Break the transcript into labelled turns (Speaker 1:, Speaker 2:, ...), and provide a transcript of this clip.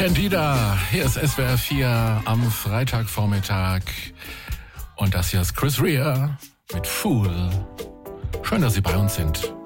Speaker 1: Candida, hier ist SWR 4 am Freitagvormittag und das hier ist Chris Rea mit Fool. Schön, dass Sie bei uns sind.